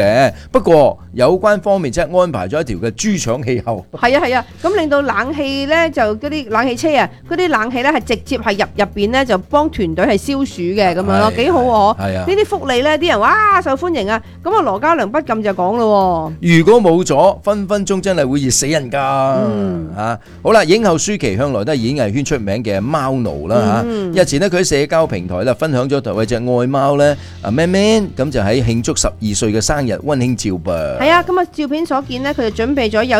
不過有關方面即係安排咗一條嘅豬腸氣候。 係啊，咁令到冷氣咧就嗰啲冷氣車啊，嗰啲冷氣咧係直接係入邊咧就幫團隊係消暑嘅咁樣咯，幾好喎！ 係啊， 呢啲福利咧啲人哇受歡迎啊！咁啊羅嘉良不禁就講咯， 如果冇咗，分分鐘真係會熱死人㗎。好啦，影后舒淇向來都係演藝圈出名嘅貓奴啦嚇。日前呢，佢喺社交平台咧分享咗同佢隻愛貓咧Man Man，咁就喺慶祝12歲嘅生日溫馨照噃。 係啊，咁啊照片所見呢，佢就準備咗有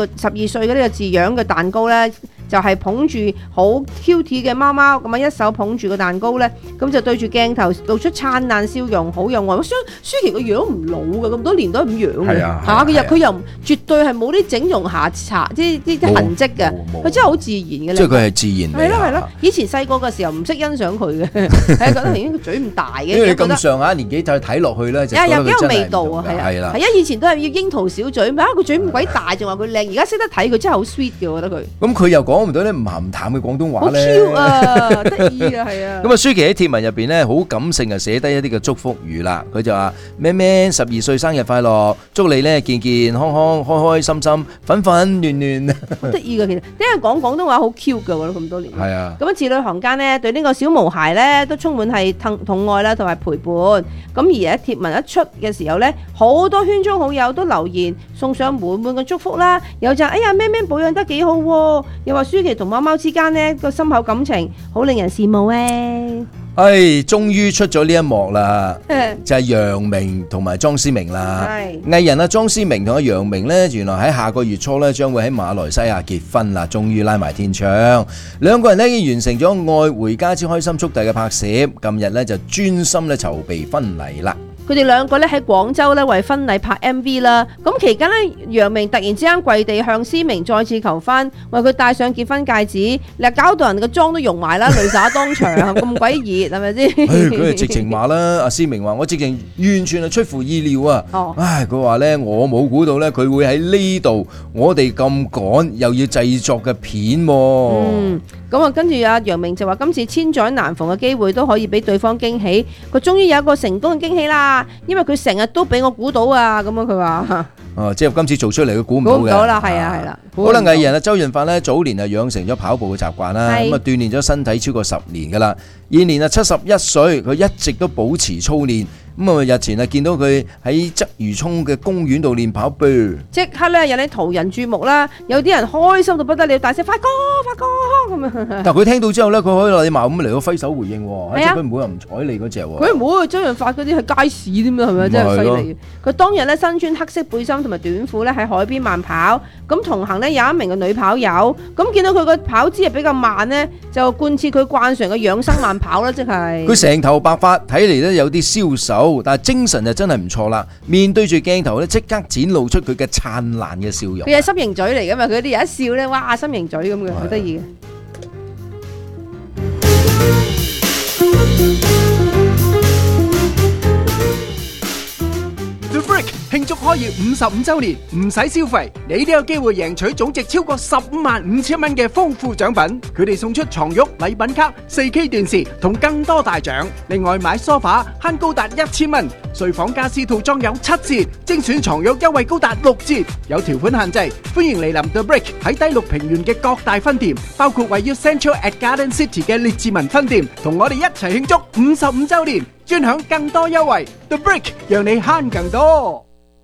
12歲嘅呢個字樣嘅蛋糕咧，就係捧住好 cute 嘅貓貓，咁啊一手捧住個蛋糕咧，咁就對住鏡頭露出燦爛笑容，好有愛。我想舒淇個樣唔老嘅，咁多年都係咁樣嘅嚇，佢又絕對係冇啲整容瑕疵，即係啲痕跡嘅，佢真係好自然嘅。 即係佢係自然嚟。 係咯，以前細個嘅時候唔識欣賞佢嘅，係覺得佢嘴咁大嘅。 因為你咁上下年紀就睇落去咧，就有幾有味道啊！ 係啦， 係啊，以前都係要櫻桃小嘴，佢嘴咁鬼大，仲話佢靚。而家識得睇佢真係好 sweet 嘅，我覺得佢。 咁佢又講唔到啲唔鹹唔淡嘅廣東話咧。 好 cute 啊，得意啊，係啊。 咁啊，舒淇喺貼文入邊咧，好感性啊，寫低一啲嘅祝福語啦。佢就話：Man Man 12歲生日快樂，祝你咧健健康康、開開心心、粉粉嫩嫩。 好得意嘅，其實聽人講廣東話好 cute 嘅，我覺得咁多年。 係啊。 咁啊，字裏行間咧，對呢個小毛孩咧都充滿係疼愛啦，同埋陪伴。咁而喺貼文一出嘅時候咧，好多圈中好友都留言送上滿滿嘅祝福啦。有就哎呀，Man Man保養得幾好喎，又話舒淇同貓貓之間呢個深厚感情好令人羨慕咧。 終於出咗呢一幕啦，就係楊明同埋莊思明啦。藝人莊思明同阿楊明呢，原來喺下個月初呢，將會喺馬來西亞結婚啦，終於拉埋天窗。兩個人呢，已經完成咗《愛回家之開心速遞》嘅拍攝，近日呢，就專心咧籌備婚禮啦。 佢哋兩個咧喺廣州咧為婚禮拍 MV 啦，咁期間咧楊明突然之間跪地向思明再次求婚，為佢戴上結婚戒指，嗱搞到人個妝都溶埋啦，淚灑當場，咁鬼熱係咪先？ 佢係直情話啦，阿思明話我直情完全係出乎意料啊！佢話咧我冇估到咧佢會喺呢度，我哋咁趕又要製作嘅片喎。 咁啊，跟住阿楊明就話今次千載難逢嘅機會都可以俾對方驚喜，佢終於有一個成功嘅驚喜啦，因為佢成日都俾我估到啊，咁樣佢話。 即係今次做出嚟佢估唔到嘅。估唔到啦，係啦。 好啦，藝人啊周潤發咧早年啊養成咗跑步嘅習慣啦，咁啊鍛鍊咗身體超過10年噶啦，現年啊71歲，佢一直都保持操練。咁啊日前啊見到佢喺鰂魚涌嘅公園度練跑步， 即刻咧引起途人注目啦，有啲人開心到不得了，大聲發哥咁樣。 但佢聽到之後咧，佢可以禮貌咁嚟到揮手回應喎，即係佢唔會話唔睬你嗰隻喎。 佢唔會，周潤發嗰啲係街市添啊，係咪真係犀利？佢當日咧身穿黑色背心同埋短褲咧喺海邊慢跑，咁同行咧有一名嘅女跑友，咁見到佢個跑姿係比較慢咧，就貫徹佢慣常嘅養生慢跑啦，即係。佢成頭白髮，睇嚟咧有啲消瘦。但係精神就真係唔錯啦，面對住鏡頭咧，即刻展露出佢嘅燦爛嘅笑容。 佢係心形嘴嚟噶嘛，佢啲人一笑咧，哇，心形嘴咁嘅，好得意嘅。 The Brick 慶祝開業55週年，唔使消費，你都有機會贏取總值超過15,500蚊嘅豐富獎品。佢哋送出床褥、禮品卡、4K 電視同更多大獎。另外買梳化慳高達1000蚊，睡房家私套裝有7折，精選床褥優惠高達6折。有條款限制，歡迎嚟臨 The Brick 喺低綠平原嘅各大分店，包括位於 Central at Garden City 嘅列治文分店，同我哋一齊慶祝55週年，專享更多優惠。The Brick 讓你慳更多。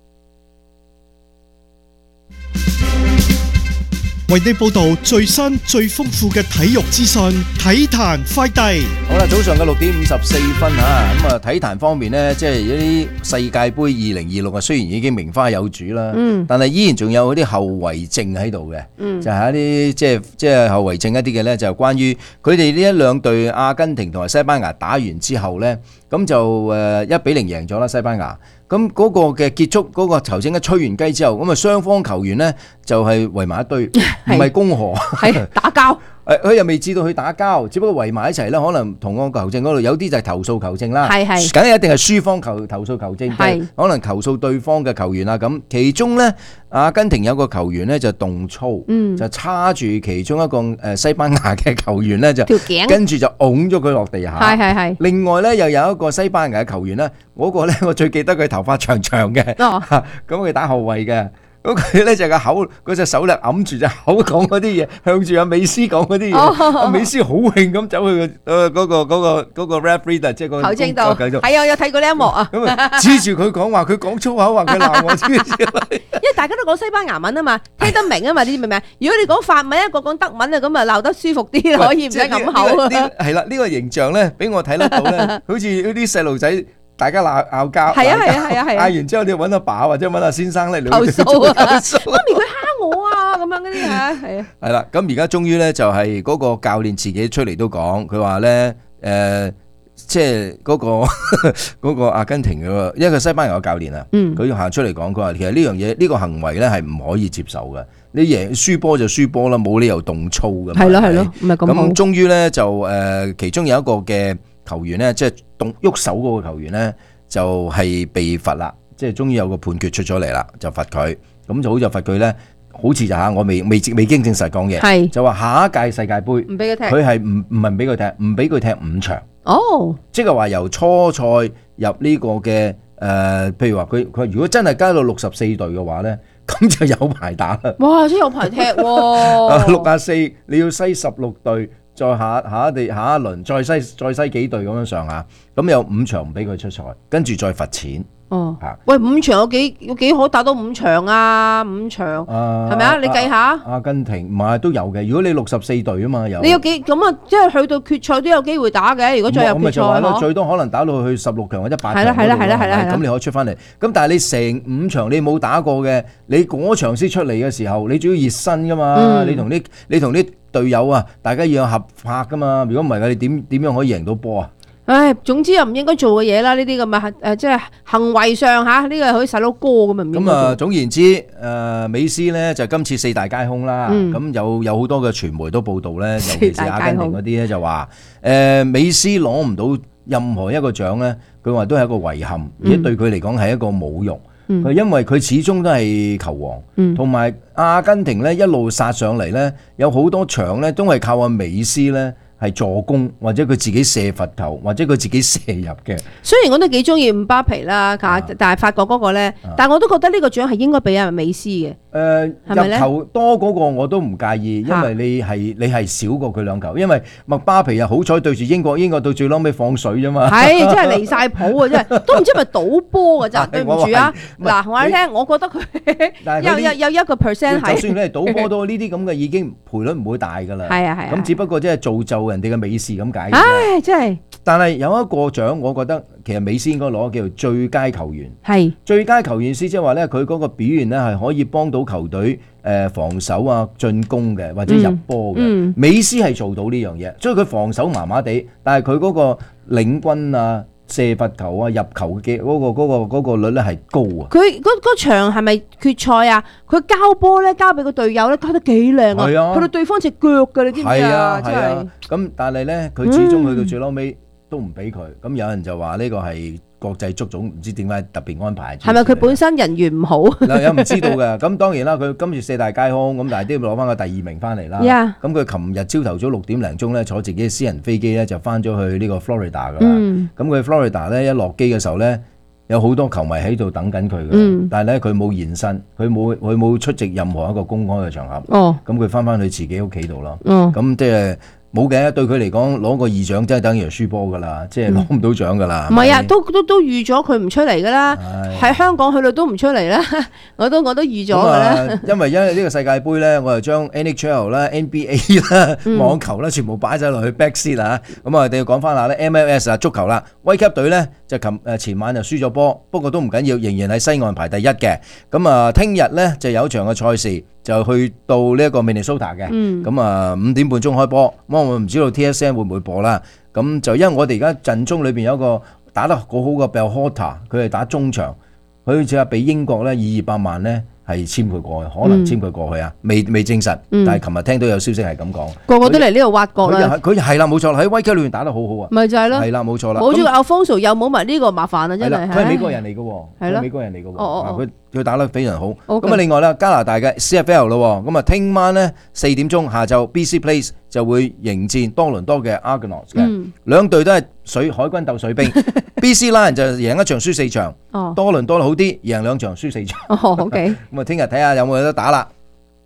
為你報道最新最豐富嘅體育資訊，體壇快遞。 好啦，早上嘅6點54分啊，咁啊體壇方面呢，即係一啲世界盃2026啊，雖然已經名花有主啦，但係依然仲有嗰啲後遺症喺度嘅，就係一啲即係後遺症一啲嘅呢，就係關於佢哋呢一兩隊阿根廷同埋西班牙打完之後呢，咁就1-0贏咗啦西班牙。咁嗰個嘅結束嗰個球證一吹完雞之後，咁啊雙方球員呢就係圍埋一堆，唔係攻河， 係打交。 佢又未至到去打交，只不過圍埋一齊啦。可能同個球證嗰度有啲就係投訴球證啦， 係梗係一定係輸方投訴球證， 係可能投訴對方嘅球員啊咁。其中咧，阿根廷有個球員咧就動粗，就叉住其中一個西班牙嘅球員咧就條頸跟住就擁咗佢落地下。 係。 另外咧又有一個西班牙嘅球員咧，嗰個咧我最記得佢頭髮長長嘅， 哦咁佢打後衞嘅。咁佢咧就個口嗰隻手咧揞住隻口講嗰啲嘢，向住阿美斯講嗰啲嘢。阿美斯好興咁走去嗰個 referee 即係個球證度，係啊，我有睇過呢一幕啊。 咁啊指住佢講話，佢講粗口話佢鬧我，知唔知？ 因為大家都講西班牙文啊嘛，聽得明啊嘛，你知唔明啊？如果你講法文，一個講德文啊，咁啊鬧得舒服啲，可以唔使揞口啊。 係啦，呢個形象咧，俾我睇得到咧，好似嗰啲細路仔。大家拗交， 係啊， 嗌完之後你揾阿爸或者揾阿先生嚟投訴啊，媽咪佢蝦我啊，咁樣嗰啲嚇，係啊。 係啦，咁而家終於咧就係嗰個教練自己出嚟都講，佢話咧即係嗰個阿根廷嘅一個西班牙嘅教練啊，佢行出嚟講，佢話其實呢樣嘢呢個行為咧係唔可以接受嘅，你輸波就輸波啦，冇理由動粗㗎嘛。 係咯，唔係咁好。 咁終於咧就其中有一個嘅球員咧，即係喐手嗰個球員咧，就係被罰啦。即係終於有個判決出咗嚟啦，就罰佢。咁就好就罰佢咧，好似就嚇我未經證實講嘢，就話下一屆世界盃唔俾佢踢， 佢係唔係唔俾佢踢，唔俾佢踢5場。 哦， 即係話由初賽入呢個嘅譬如話佢如果真係加到64隊嘅話咧，咁就有排打啦。 哇，真有排踢喎 ！64你要篩16隊。再下一輪再篩幾隊咁樣上下，咁有5場唔俾佢出賽，跟住再罰錢。 哦，喂，5場有幾可打到5場啊？5場係咪啊？你計下。阿根廷唔係都有嘅，如果你64隊啊嘛，有。 你有幾咁啊？即係去到決賽都有機會打嘅。如果再入決賽， 咁最多可能打到去16強或者8強。 係啦。 咁你可以出翻嚟。咁但係你成5場你冇打過嘅，你嗰場先出嚟嘅時候，你仲要熱身噶嘛？你同啲隊友啊，大家要有合拍噶嘛。如果唔係嘅，你點樣可以贏到波啊？ 唉，總之又唔應該做嘅嘢啦，呢啲咁啊即係行為上嚇，呢個係可以細佬哥咁啊唔應該做。咁啊， 總言之，美斯咧就今次4大皆空啦。咁有好多嘅傳媒都報道咧，尤其是阿根廷嗰啲咧就話美斯攞唔到任何一個獎咧，佢話都係一個遺憾，而且對佢嚟講係一個侮辱。因為佢始終都係球王，同埋阿根廷咧一路殺上嚟咧，有好多場咧都係靠阿美斯咧。係助攻，或者佢自己射罰球，或者佢自己射入嘅。 雖然我都幾中意姆巴皮啦，但係法國嗰個咧，但係我都覺得呢個獎係應該俾阿美斯嘅。 入球多嗰個我都唔介意，因為你係少過佢2球，因為麥巴皮啊好彩對住英國到最撈尾放水啫嘛。 係真係離晒譜啊！真係都唔知係咪賭波㗎咋？對唔住啊！嗱，我話你聽，我覺得佢有1%係。 就算你係賭波都呢啲咁嘅已經賠率唔會大㗎啦。 係啊。 咁只不過即係造就人哋嘅美事咁解。 唉，真係。但係有一個獎，我覺得其實美斯應該攞叫做最佳球員。 係最佳球員意思即係話咧，佢嗰個表現咧係可以幫到球隊防守啊、進攻嘅或者入波嘅。美斯係做到呢樣嘢，所以佢防守麻麻地，但係佢嗰個領軍啊、射罰球啊、入球嘅嗰個率咧係高啊。佢嗰場係咪決賽啊？佢交波咧交俾個隊友咧交得幾靚啊！去到對方隻腳㗎，你知唔知啊？真係。咁但係咧，佢始終去到最撈尾都唔俾佢。咁有人就話呢個係國際足總唔知點解特別安排。 係咪佢本身人緣唔好？ 嗱，有唔知道嘅。咁當然啦，佢今次4大皆空，咁但係都要攞翻個第2名翻嚟啦。咁佢琴日朝頭早6點零鐘咧，坐自己嘅私人飛機咧，就翻咗去呢個 Florida 噶啦。咁佢 Florida 咧一落機嘅時候咧，有好多球迷喺度等緊佢嘅。但係咧佢冇現身，佢冇出席任何一個公開嘅場合。咁佢翻去自己屋企度咯。咁即係。冇嘅，對佢嚟講攞個2獎真係等於輸波噶啦，即係攞唔到獎噶啦。 唔係啊，都預咗佢唔出嚟噶啦，喺香港去到都唔出嚟啦，我都預咗噶啦。 因為呢個世界盃咧，我就將 NHL 啦、NBA 啦、網球啦，全部擺晒落去 backseat 啊。咁我哋要講翻下咧 MLS 啊，足球啦，威級隊咧就前晚就輸咗波，不過都唔緊要，仍然喺西岸排第1嘅。咁啊，聽日咧就有場嘅賽事。就去到呢一個 Minnesota 嘅，咁啊5點半鐘開波，咁我唔知道 TSN 會唔會播啦。咁就因為我哋而家陣中裏邊有一個打得好好嘅 Bell Hotter，佢係打中場，佢好似係俾英國咧200萬咧係簽佢過去，可能簽佢過去啊，未證實，但係琴日聽到有消息係咁講， 個個都嚟呢度挖角啦。 佢係啦，冇錯啦，喺威級裏面打得好好啊， 咪就係咯， 係啦，冇錯啦。 冇咗個 Alfonso 又冇埋呢個麻煩啊，真係。 佢係美國人嚟嘅喎， 係咯， 美國人嚟嘅喎。 佢打得非常好。咁啊，另外咧，加拿大嘅 CFL 咯，咁啊，聽晚咧4點鐘下晝 BC Place 就會迎戰多倫多嘅 Argonauts 嘅，兩隊都係海軍鬥水兵。BC Lions 就贏一場輸4場，多倫多好啲，贏2場輸4場。 OK。 咁啊，聽日睇下有冇得打啦。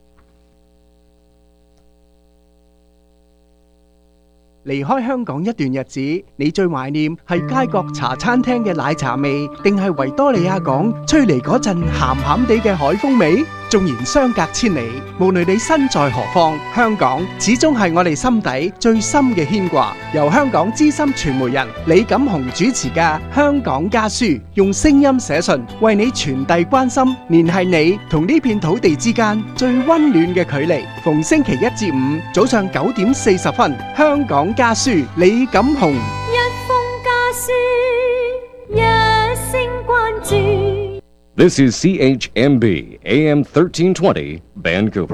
離開香港一段日子，你最懷念係街角茶餐廳嘅奶茶味，定係維多利亞港吹嚟嗰陣鹹鹹地嘅海風味？縱然相隔千里，無論你身在何方，香港始終係我哋心底最深嘅牽掛。由香港資深傳媒人李錦雄主持嘅《香港家書》，用聲音寫信，為你傳遞關心，聯繫你同呢片土地之間最溫暖嘅距離。逢星期一至五早上9點40分，《香港家書》李錦雄。 一封家書，一聲關注。 This is CHMB AM 1320 Vancouver。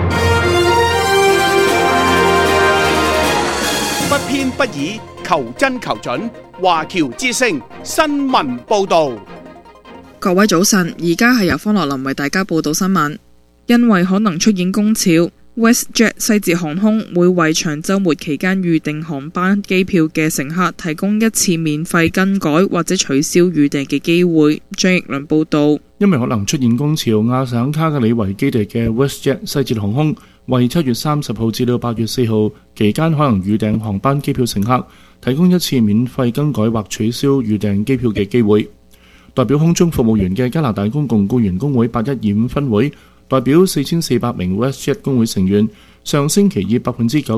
不偏不倚，求真求準。華僑之聲新聞報導。 各位早晨，而家係由方樂林為大家報道新聞。因為可能出現工潮，WestJet 西捷航空會為長週末期間預訂航班機票嘅乘客提供一次免費更改或者取消預訂嘅機會。張奕倫報導。 因為可能出現工潮，亞省卡格里維基地嘅 WestJet 西捷航空為7月30號至到8月4號期間可能預訂航班機票乘客提供一次免費更改或取消預訂機票嘅機會。代表空中服務員嘅加拿大公共僱員工會8125分會代表4400名 WestJet 工會成員上星期以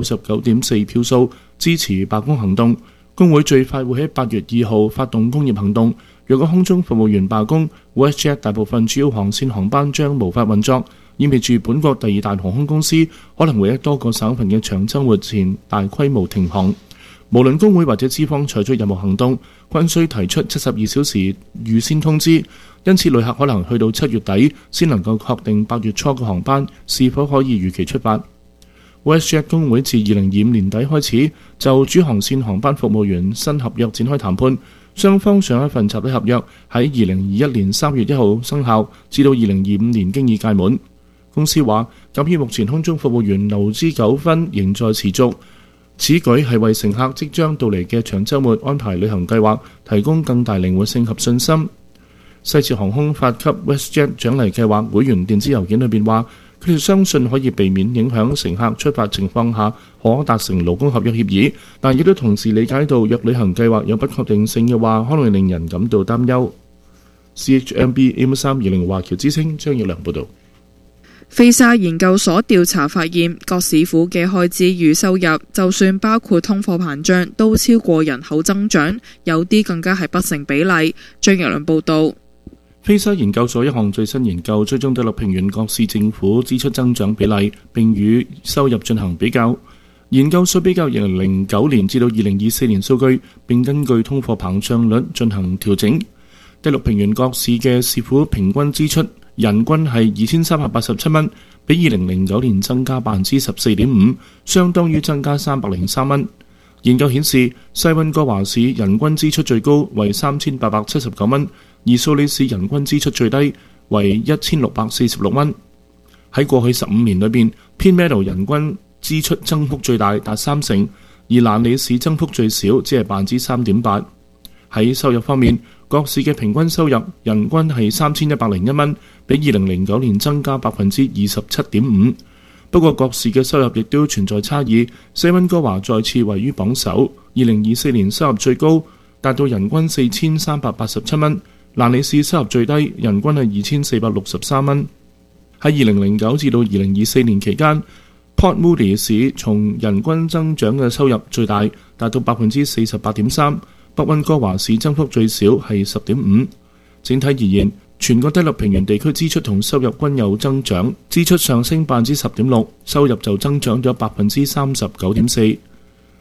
99.4% 票數支持罷工行動。工會最快會喺8月2號發動工業行動。若果空中服務員罷工， WestJet 大部分主要航線航班將無法運作，意味住本國第2大航空公司可能會喺多個省份嘅長週末前大規模停航。無論工會或者資方採取任何行動，均需提出72小時預先通知，因此旅客可能去到7月底先能夠確定8月初嘅航班是否可以如期出發。WestJet 工會自2025年底開始就主航線航班服務員新合約展開談判，雙方上一份集體合約喺2021年3月1號生效，至到2025年經已屆滿。公司話，鑑於目前空中服務員勞資糾紛仍在持續，此舉係為乘客即將到嚟嘅長週末安排旅行計劃提供更大靈活性及信心。西捷航空發給 WestJet 獎勵計劃會員電子郵件裏邊話，佢哋相信可以避免影響乘客出發情況下可達成勞工合約協議，但亦都同時理解到若旅行計劃有不確定性嘅話，可能令人感到擔憂。CHMB AM320 華僑之聲張耀良報導。 菲沙研究所調查發現，各市府嘅開支與收入，就算包括通貨膨脹，都超過人口增長，有啲更加係不成比例。張耀良報導。 菲沙研究所一項最新研究追蹤德勒平原各市政府支出增長比例，並與收入進行比較。研究所比較2009年至到2024年數據，並根據通貨膨脹率進行調整。德勒平原各市嘅市府平均支出人均係2387蚊，比2009年增加14.5%，相當於增加303蚊。研究顯示，西溫哥華市人均支出最高為3879蚊，而蘇里市人均支出最低為1646蚊。喺過去15年裏邊，偏 Meadow 人均支出增幅最大，達30%，而蘭里市增幅最少，只係3.8%。喺收入方面，各市嘅平均收入人均係3101蚊，比2009年增加27.5%。不過各市嘅收入亦都存在差異，西溫哥華再次位於榜首，2024年收入最高，達到人均4387蚊。蘭里市收入最低，人均係2463蚊。喺2009至到2024年期間， Port Moody 市從人均增長嘅收入最大，達到48.3%，北溫哥華市增幅最少係10.5%。整體而言，全國德勒平原地區支出同收入均有增長，支出上升10.6%，收入就增長咗39.4%。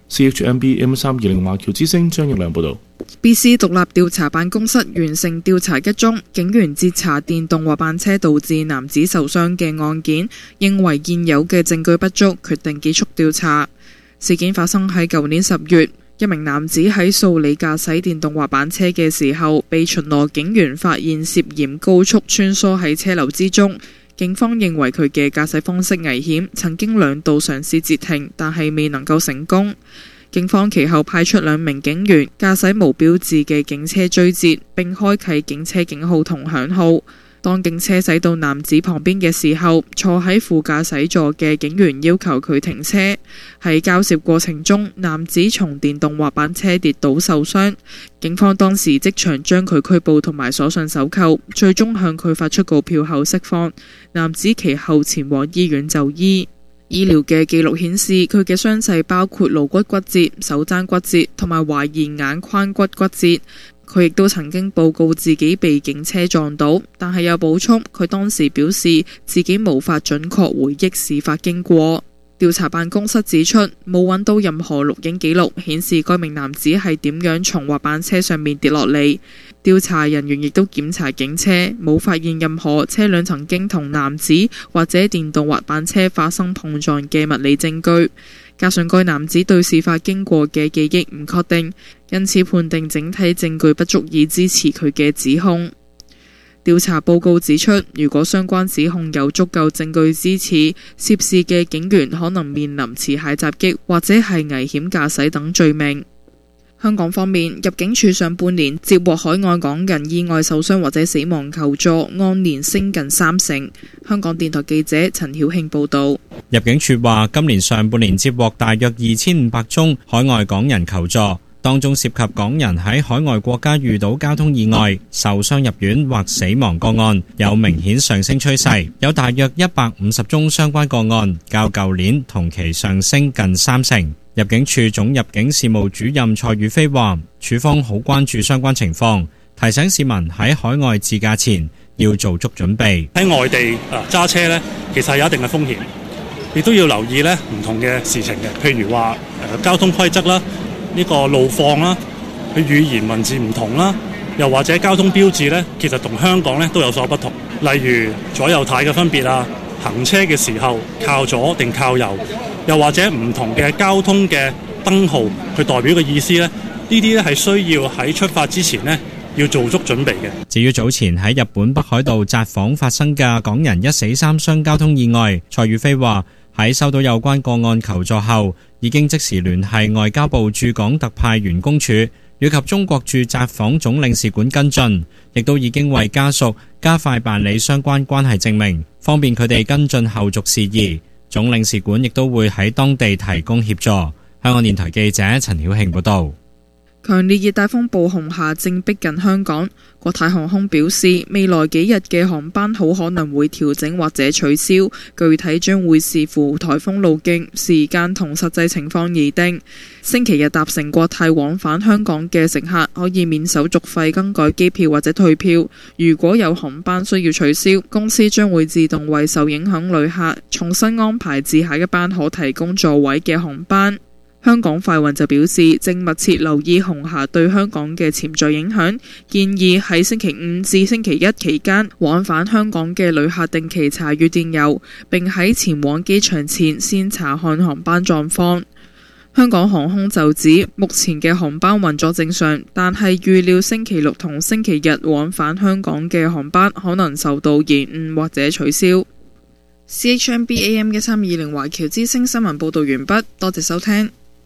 CHMB AM320華僑之聲張益良報導。 BC 獨立調查辦公室完成調查一宗警員截查電動滑板車導致男子受傷嘅案件，認為現有嘅證據不足，決定結束調查。事件發生喺舊年10月，一名男子喺素里駕駛電動滑板車嘅時候，被巡邏警員發現涉嫌高速穿梭喺車流之中。警方認為佢嘅駕駛方式危險，曾經2度嘗試截停，但係未能夠成功。警方其後派出2名警員駕駛無標誌嘅警車追截，並開啟警車警號同響號。當警車駛到男子旁邊嘅時候，坐喺副駕駛座嘅警員要求佢停車。喺交涉過程中，男子從電動滑板車跌倒受傷，警方當時即場將佢拘捕同埋鎖上手銬，最終向佢發出告票後釋放。男子其後前往醫院就醫。醫療嘅記錄顯示，佢嘅傷勢包括顱骨骨折、手踭骨折同埋懷疑眼眶骨骨折。佢亦都曾經報告自己被警車撞到，但係有補充，佢當時表示自己無法準確回憶事發經過。調查辦公室指出，冇揾到任何錄影記錄顯示該名男子係點樣從滑板車上面跌落嚟。調查人員亦都檢查警車，冇發現任何車輛曾經同男子或者電動滑板車發生碰撞嘅物理證據。加上該男子對事發經過嘅記憶唔確定，因此判定整體證據不足以支持佢嘅指控。調查報告指出，如果相關指控有足夠證據支持，涉事嘅警員可能面臨持械襲擊或者係危險駕駛等罪名。香港方面，入境處上半年接獲海外港人意外受傷或者死亡求助，按年升近30%。香港電台記者陳曉慶報導。 入境處話，今年上半年接獲大約2500宗海外港人求助，當中涉及港人喺海外國家遇到交通意外、受傷入院或死亡個案，有明顯上升趨勢，有大約150宗相關個案，較舊年同期上升近30%。入境處總入境事務主任蔡宇飛話，處方好關注相關情況，提醒市民喺海外自駕前要做足準備。 喺外地揸車呢，其實有一定嘅風險，亦都要留意呢唔同嘅事情嘅，譬如話交通規則啦，呢個路況啦，佢語言文字唔同啦，又或者交通標誌呢，其實同香港呢都有所不同，例如左右軚嘅分別啊，行車嘅時候靠左定靠右，又或者唔同嘅交通嘅燈號，佢代表嘅意思呢，呢啲呢係需要喺出發之前呢要做足準備嘅。 至於早前喺日本北海道札幌發生嘅港人1死3傷交通意外，蔡宇飛話喺收到有關個案求助後，已經即時聯繫外交部駐港特派員公署以及中國駐札幌總領事館跟進，亦都已經為家屬加快辦理相關關係證明，方便佢哋跟進後續事宜。總領事館亦都會喺當地提供協助。香港電台記者陳曉慶報道。 強烈熱帶風暴紅霞正逼近香港，國泰航空表示未來幾日嘅航班好可能會調整或者取消，具體將會視乎颱風路徑、時間同實際情況而定。星期日搭乘國泰往返香港嘅乘客可以免手續費更改機票或者退票。如果有航班需要取消，公司將會自動為受影響旅客重新安排至下一班可提供座位嘅航班。香港快運就表示，正密切留意紅霞對香港嘅潛在影響，建議喺星期5至星期1期間往返香港嘅旅客定期查閱電郵，並喺前往機場前先查看航班狀況。香港航空就指，目前嘅航班運作正常，但係預料星期6同星期日往返香港嘅航班可能受到延誤或者取消。CHMB AM1320華僑之聲新聞報導完畢，多謝收聽。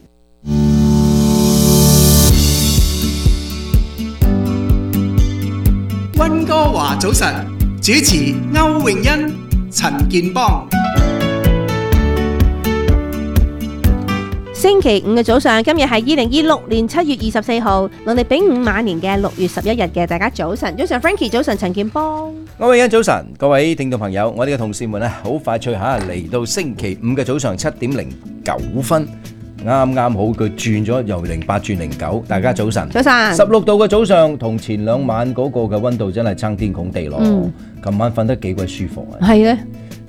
溫哥華早晨，主持歐詠欣、陳健邦。 星期5嘅早上，今日係2026年7月24號，農曆丙午晚年嘅6月11日嘅，大家早晨，早晨 Frankie， 早晨陳健邦， 歐詠欣早晨，各位聽眾朋友，我哋嘅同事們咧，好快脆下嚟到星期5嘅早上7點09分。啱啱好佢轉咗由08轉09，大家早晨。 早晨。 16度嘅早上同前2晚嗰個嘅溫度真係爭天共地咯。琴晚瞓得幾鬼舒服啊！ 係咧。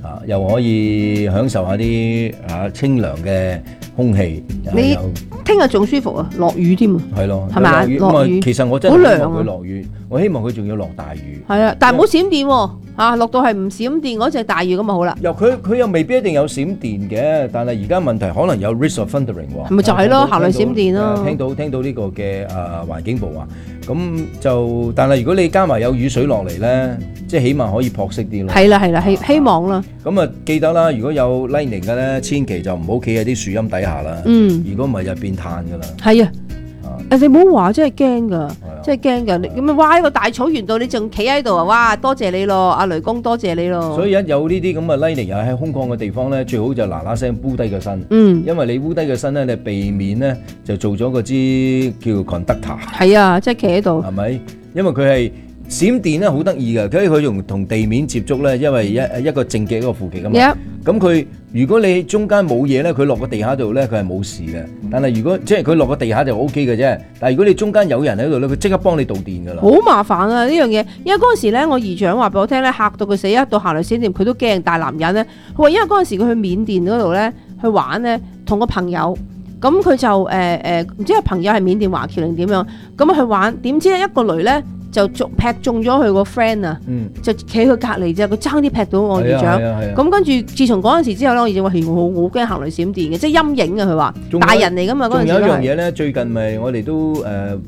又可以享受下啲清涼嘅空氣。 你聽日仲舒服啊，落雨添啊， 係咯， 係咪落雨？ 其實我真係希望好涼啊佢落雨，我希望佢仲要落大雨。 係啊，但係冇閃電喎，落到係唔閃電嗰隻大雨咁就好啦。 佢又未必一定有閃電嘅，但係而家問題可能有 risk of thundering 喎。 咪就係咯，行雷閃電咯。 聽到呢個嘅環境部話，咁就但係如果你加埋有雨水落嚟咧，即係起碼可以撲熄啲咯。 係啦，希望啦。 咁啊，記得啦，如果有 lightning 嘅咧，千祈就唔好企喺啲樹蔭底下啦。如果唔係就變炭噶啦。 係啊。你唔好話，真係驚㗎，真係驚㗎！你咁啊，哇！喺個大草原度，你仲企喺度啊！哇！多謝你咯，阿雷公，多謝你咯。 所以一有呢啲咁嘅 lightning 又喺空曠嘅地方咧，最好就嗱嗱聲烏低個身。因為你烏低個身咧，你避免咧就做咗嗰支叫 conductor。係啊，即係企喺度。 係咪？因為佢係閃電咧，好得意嘅，佢用同地面接觸咧，因為一個正極一個負極㗎嘛。咁佢如果你中間冇嘢咧，佢落個地下度咧，佢係冇事嘅。但係如果即係佢落個地下就 O K 嘅啫。但係如果你中間有人喺度咧，佢即刻幫你導電㗎啦。 好麻煩啊呢樣嘢，因為嗰陣時咧，我姨丈話俾我聽咧，嚇到佢死，一到行雷閃電佢都驚。大男人咧，佢話因為嗰陣時佢去緬甸嗰度咧去玩咧，同個朋友，咁佢就唔知係朋友係緬甸華僑定點樣，咁去玩，點知咧一個雷咧就劈中咗佢個 friend 啊，就企佢隔離啫，佢爭啲劈到我姨丈。咁跟住，自從嗰陣時之後咧，我姨丈話：我好驚行雷閃電嘅，即係陰影啊！佢話大人嚟噶嘛嗰陣時。 仲有一樣嘢咧，最近咪我哋都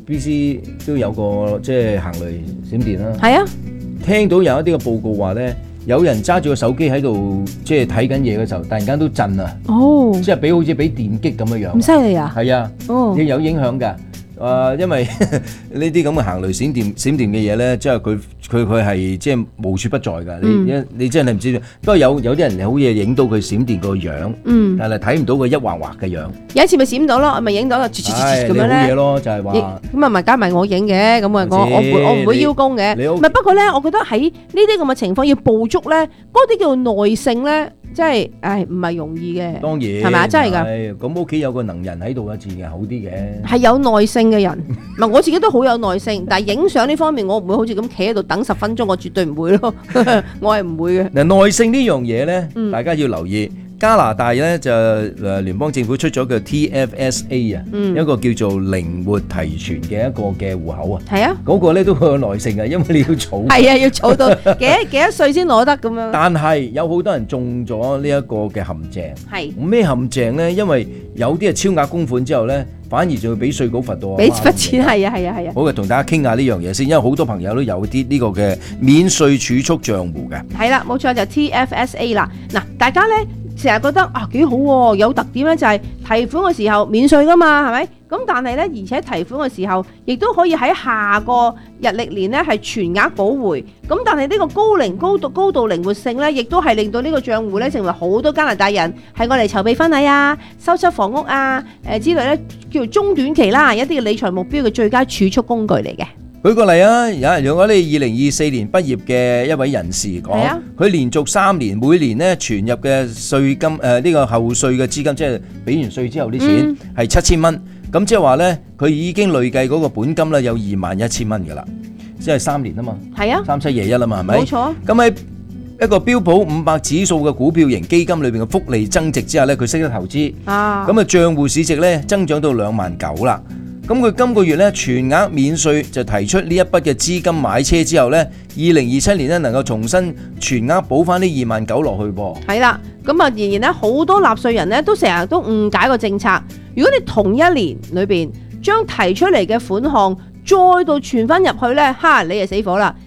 BC 都有個即係行雷閃電啦。係啊，聽到有一啲嘅報告話咧，有人揸住個手機喺度即係睇緊嘢嘅時候，突然間都震啊！即係好似俾電擊咁樣樣。咁犀利啊！係啊，亦有影響㗎。因為呢啲咁嘅行雷閃電嘅嘢咧，即係佢係即係無處不在㗎。你真係唔知道。不過有啲人好嘢影到佢閃電個樣，但係睇唔到佢一畫畫嘅樣。有一次咪閃到咯，咪影到咁樣咧。好嘢咯，就係話咁啊，咪加埋我影嘅，咁啊我唔會邀功嘅。唔係，不過咧，我覺得喺呢啲咁嘅情況要捕捉咧，嗰啲叫耐性咧。即係，唔係容易嘅。當然，係咪啊？真係㗎。咁屋企有個能人喺度啊，自然係好啲嘅。係有耐性嘅人，唔係我自己都好有耐性，但係影相呢方面，我唔會好似咁企喺度等10分鐘，我絕對唔會咯。我係唔會嘅。嗱，耐性呢樣嘢咧，大家要留意。加拿大咧就聯邦政府出咗個 TFSA 啊，一個叫做靈活提存嘅一個嘅戶口啊。係啊，嗰個咧都好有耐性啊，因為你要儲。係啊，要儲到幾多歲先攞得咁樣。但係有好多人中咗呢一個嘅陷阱。係咩陷阱咧？因為有啲係超額供款之後咧，反而就會俾稅局罰到。俾罰錢係啊。好嘅，同大家傾下呢樣嘢先，因為好多朋友都有啲呢個嘅免稅儲蓄帳戶嘅。係啦，冇錯就 TFSA 啦。嗱，大家咧。成日覺得幾好喎，有特點咧就係提款嘅時候免稅噶嘛，係咪？咁但係咧，而且提款嘅時候亦都可以喺下個日曆年咧係全額補回。咁但係呢個高度靈活性咧，亦都係令到呢個帳戶咧成為好多加拿大人係我嚟籌備婚禮啊、修葺房屋啊之類咧，叫做中短期啦一啲嘅理財目標嘅最佳儲蓄工具嚟嘅。舉個例啊，有人用我哋2024年畢業嘅一位人士講，佢連續3年每年咧存入嘅稅金呢個後稅嘅資金，即係俾完稅之後啲錢係7000蚊，咁即係話咧佢已經累計嗰個本金咧有21000蚊噶啦，即係3年啊嘛，係啊，3721啊嘛，係咪？冇錯。咁喺一個標普500指數嘅股票型基金裏邊嘅複利增值之下咧，佢識得投資，咁啊帳戶市值咧增長到29000啦。咁佢今個月咧全額免稅就提出呢一筆嘅資金買車之後咧，2027年咧能夠重新全額補翻呢29000落去噃。係啦，咁啊仍然咧好多納稅人咧都成日都誤解個政策。如果你同一年裏邊將提出嚟嘅款項再度存翻入去咧，你就死火啦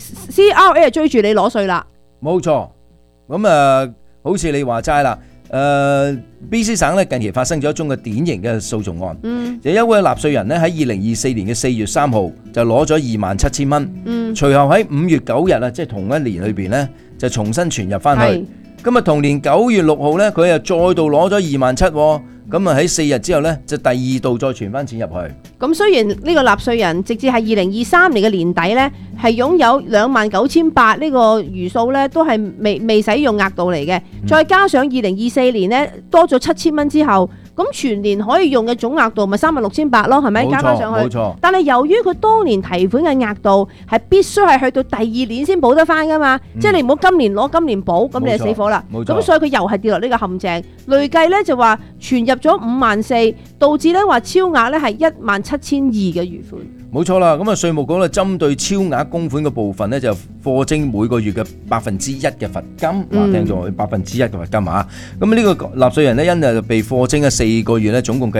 ！CRA 就追住你攞稅啦。冇錯，咁好似你話齋啦。BC 省咧近期發生咗一宗嘅典型嘅訴訟案，就有一位納稅人咧喺2024年嘅4月3號就攞咗27000蚊，隨後喺5月9日啊，即係同一年裏邊咧就重新存入翻去。咁啊同年9月6號咧，佢又再度攞咗27000，咁啊喺4日之後咧就第二度再存翻錢入去。咁雖然呢個納稅人直至係2023年嘅年底咧係擁有29800呢個餘數咧都係未使用額度嚟嘅，再加上2024年咧多咗7000蚊之後， 咁全年可以用嘅總額度咪36,800咯，係咪？ 冇錯加翻上去。 冇錯但係由於佢當年提款嘅額度係必須係去到第2年先補得翻噶嘛，即係你唔好今年攞今年補，咁你就死火啦。 冇錯咁所以佢又係跌落呢個陷阱，累計咧就話存入咗54,000，導致咧話超額咧係17,200嘅餘款。 冇錯啦，咁啊稅務局咧針對超額供款嘅部分咧就課徵每個月嘅1%嘅罰金，話聽咗1%嘅罰金啊！咁呢個納稅人咧因就被課徵咗4個月咧，總共計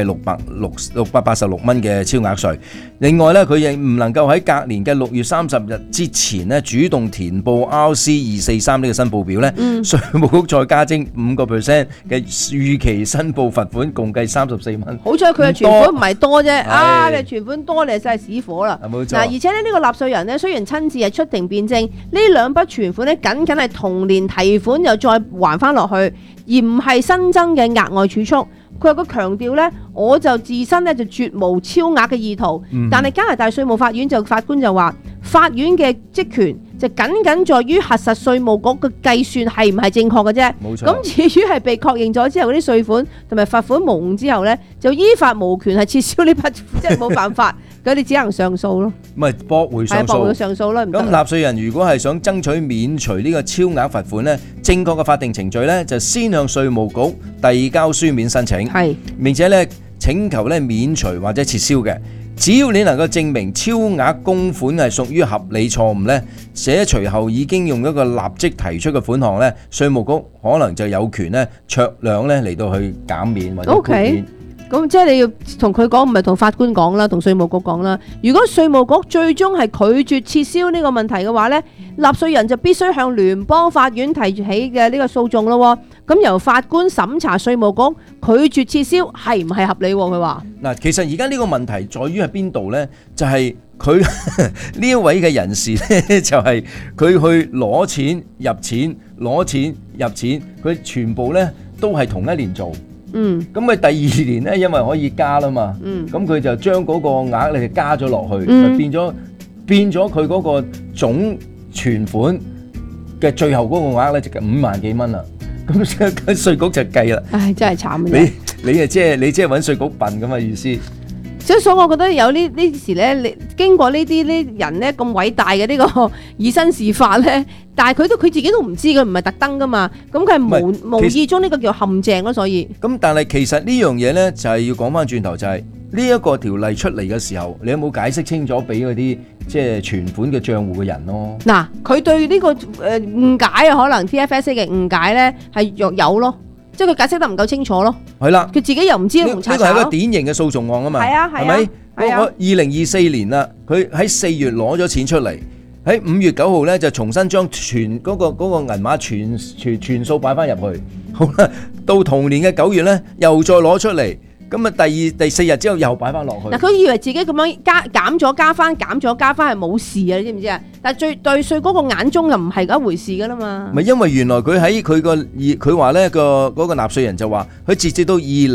686蚊嘅超額稅。另外咧，佢亦唔能夠喺隔年嘅6月30日之前咧主動填報 RC243呢個申報表咧，稅務局再加徵5% 嘅預期申報罰款，共計34蚊。 好彩佢嘅存款唔係多啫，你存款多你真係屎火啦！嗱，而且呢個納稅人呢，雖然親自係出庭辯證，呢兩筆存款呢，僅係同年提款又再還翻落去，而唔係新增嘅額外儲蓄。佢有個強調呢，我就自身呢就絕無超額嘅意圖，但係加拿大稅務法院法官就話，法院嘅職權就僅在於核實稅務局嘅計算係唔係正確嘅啫。 冇錯。 咁至於係被確認咗之後嗰啲稅款同埋罰款無誤之後呢，就依法無權係撤銷呢筆，即係冇辦法。佢哋只能上訴咯， 咪駁回上訴。 駁回上訴啦。 咁納稅人如果係想爭取免除呢個超額罰款呢，正確嘅法定程序呢，就先向稅務局遞交書面申請，並且呢請求呢免除或者撤銷嘅。只要你能夠證明超額供款係屬於合理錯誤呢，寫隨後已經用一個立即提出嘅款項呢，稅務局可能就有權呢酌量呢嚟到去減免或者豁免。 咁即係你要同佢講，唔係同法官講啦，同稅務局講啦。如果稅務局最終係拒絕撤銷呢個問題嘅話呢，納稅人就必須向聯邦法院提起嘅呢個訴訟咯。咁由法官審查稅務局拒絕撤銷係唔係合理？佢話嗱，其實而家呢個問題在於喺邊度呢？就係佢呢一位嘅人士呢，就係佢去攞錢入錢，攞錢入錢，佢全部呢都係同一年做。咁佢第2年咧，因為可以加啦嘛，咁佢就將嗰個額咧就加咗落去，就變咗佢嗰個總存款嘅最後嗰個額咧就5萬幾蚊啦。咁稅局就計啦。唉，真係慘嘅。你即係揾稅局笨咁嘅意思。 所以我覺得有呢時咧，你經過呢人咧咁偉大嘅呢個以身試法咧，但係佢自己都唔知，佢唔係特登噶嘛，咁佢係無意中呢個叫陷阱咯，所以。咁但係其實呢樣嘢咧就係要講翻轉頭，就係呢一個條例出嚟嘅時候，你有冇解釋清楚俾嗰啲即係存款嘅帳戶嘅人咯？嗱， 佢對呢個誤解啊，可能 TFSA 嘅誤解咧係有咯。即係佢解釋得唔夠清楚咯，係啦，佢自己又唔知同查查咯。呢個係一個典型嘅訴訟案啊嘛，係咪？我2024年啦，佢喺4月攞咗錢出嚟，喺5月9號咧就重新將全嗰個銀碼全數擺翻入去，好啦，到同年嘅9月咧又再攞出嚟。咁啊，第4日之後又擺翻落去。嗱，佢以為自己咁樣減咗加翻係冇事啊，你知唔知啊？但係對稅嗰個眼中又唔係嗰一回事噶啦嘛。咪因為原來佢喺佢話咧嗰個納稅人就話，佢截至到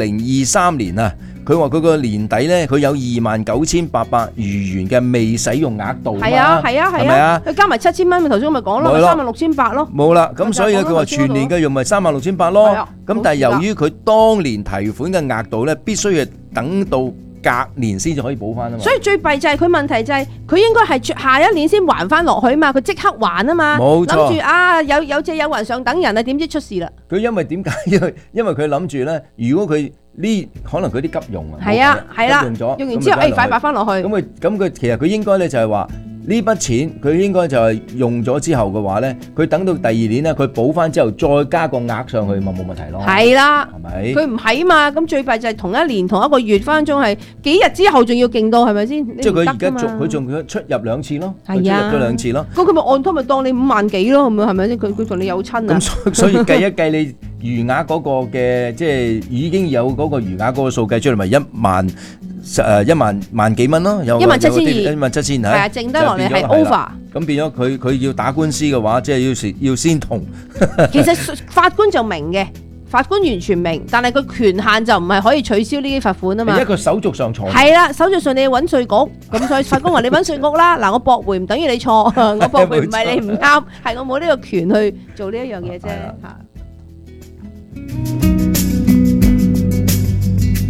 2023年啊，佢話佢個年底咧佢有29,800餘元嘅未使用額度。係啊，係咪啊？佢加埋7,000蚊，頭先我咪講咯，36,800咯。冇啦，咁所以佢話全年嘅用咪36,800咯。咁但係由於佢當年提款嘅額度咧，必須要等到隔年先至可以補翻啊嘛。所以最弊就係佢問題就係佢應該係下一年先還翻落去嘛，佢即刻還啊嘛。冇錯。諗住啊有借有還上等人啊，點知出事啦？佢因為點解？因為佢諗住咧，如果佢可能佢啲急用啊，係啊，係啦，用完之後快擺翻落去。咁佢其實佢應該咧就係話。呢筆錢佢應該就係用咗之後嘅話咧，佢等到第2年咧，佢補翻之後再加個額上去，咪冇問題咯。係啦，係咪？佢唔係嘛，咁最弊就係同一年同一個月翻中係幾日之後仲要勁到係咪先？即係佢而家佢仲出入2次咯，出入咗2次咯。咁佢咪按拖咪當你5萬幾咯，係咪先？佢同你有親啊。咁所以計一計你餘額嗰個嘅，即係已經有嗰個餘額嗰個數計出嚟，咪1萬幾蚊咯，有17000，係啊，剩得落嚟係 over。咁變咗佢要打官司嘅話，即係要先同。其實法官就明嘅，法官完全明，但係佢權限就唔係可以取消呢啲罰款啊嘛。而家佢手續上錯。係啦，手續上你要揾稅局，咁所以法官話你揾稅局啦。嗱，我駁回唔等於你錯，我駁回唔係你唔啱，係我冇呢個權去做呢一樣嘢啫嚇。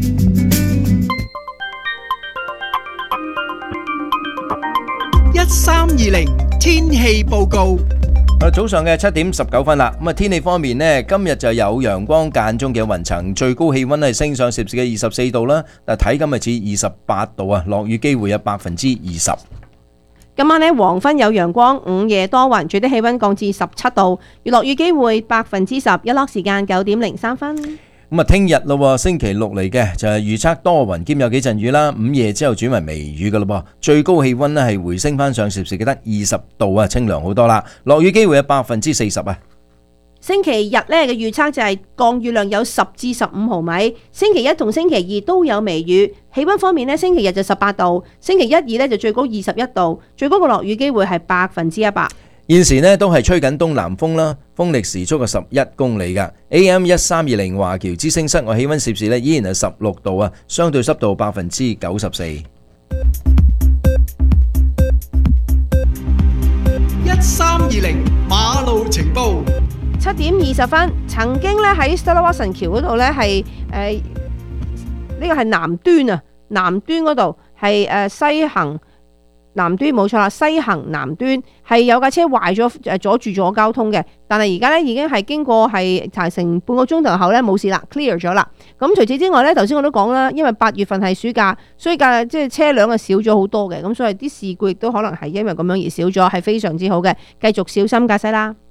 1320天氣報告。 早上嘅7點19分啦，咁啊天氣方面呢，今日就有陽光間中嘅雲層，最高氣溫係升上攝氏嘅24度啦，但睇今日似28度啊，落雨機會有20%。 今晚呢，黃昏有陽光，午夜多雲，最低氣溫降至17度，落雨機會10%，日落時間9點03分。 咁啊，聽日咯，星期六嚟嘅就係預測多雲兼有幾陣雨啦，午夜之後轉為微雨噶咯噃，最高氣溫呢係回升翻上攝氏嘅得20度啊，清涼好多啦，落雨機會有40%啊。 星期日呢嘅預測就係降雨量有10至15毫米，星期一同星期二都有微雨，氣溫方面呢，星期日就18度，星期一二呢就最高21度，最高嘅落雨機會係100%。 現時呢都係吹緊東南風啦，風力時速係11公里噶。AM 1320華僑之聲室外氣溫攝氏呢依然係16度啊，相對濕度94%。 1320馬路情報。 7點20分，曾經咧喺 Stella Watson 橋嗰度咧係呢個係南端啊，南端嗰度係西行南端冇錯啦，西行南端係有架車壞咗阻住咗交通嘅，但係而家咧已經係經過係查成半個鐘頭後咧冇事啦 ，clear 咗啦。咁除此之外咧，頭先我都講啦，因為8月份係暑假，所以即係車輛係少咗好多嘅，咁所以啲事故亦都可能係因為咁樣而少咗，係非常之好嘅，繼續小心駕駛啦。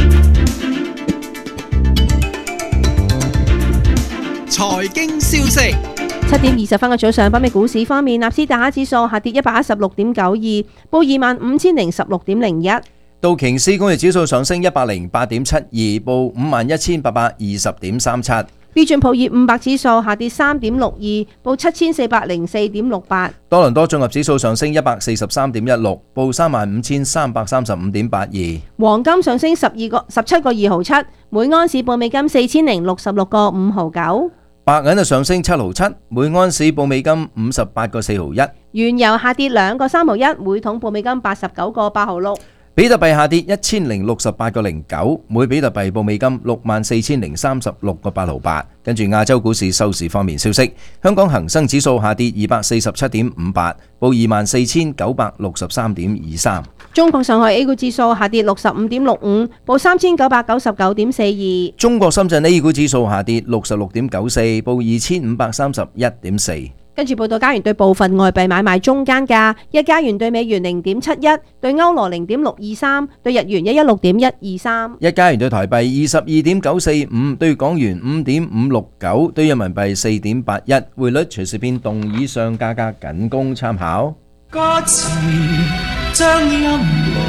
財經消息。 7點20分嘅早上，北美股市方面，納斯達克指數下跌116.92，報25,016.01。 道瓊斯工業指數上升108.72，報51,820.37。 標準普爾500指數下跌3.62，報7,404.68。 多倫多綜合指數上升143.16，報35,335.82。 黃金上升17個2毫7，每安士報美金4,066個5毫9。 白銀就上升7毫7，每安士報美金58個4毫1。 原油下跌2個3毫1，每桶報美金89個8毫6。 比特幣下跌1068個09，每比特幣報美金64,036個8毫8。跟住亞洲股市收市方面消息，香港恒生指數下跌247.58，報24,963.23。 中國上海 A 股指數下跌65.65，報3,999.42。 中國深圳 A 股指數下跌66.94，報2,531.4。 跟住報道加元對部分外幣買賣中間價：一加元對美元0.71，對歐羅0.623，對日元116.123。 一加元對台幣22.945，對港元5.569，對人民幣4.81。匯率隨時變動，以上價格僅供參考。 歌詞將音樂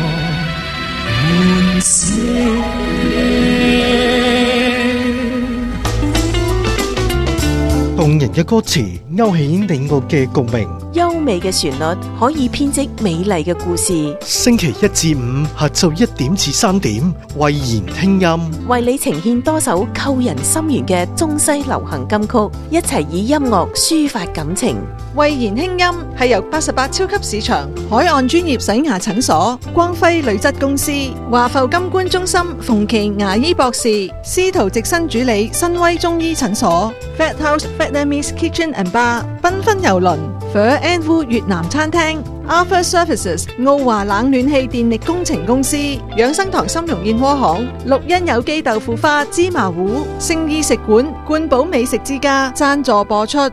喚醒動人嘅歌詞勾起你我嘅共鳴， 優美嘅旋律可以編織美麗嘅故事。 星期一至五下晝1點至3點，慧言聽音， 為你呈現多首扣人心弦嘅中西流行金曲，一齊以音樂抒發感情。 慧言輕音係由88超級市場、海岸專業洗牙診所、光輝鋁質公司、華埠金冠中心、馮琦牙醫博士、司徒直新主理、新威中醫診所、Fat House Vietnamese Kitchen and Bar、繽紛郵輪、Phở and Vu 越南餐廳、Arthur Services 澳華冷暖氣電力工程公司、養生堂參茸燕窩行、綠茵有機豆腐花芝麻糊、聖意食館、冠寶美食之家贊助播出。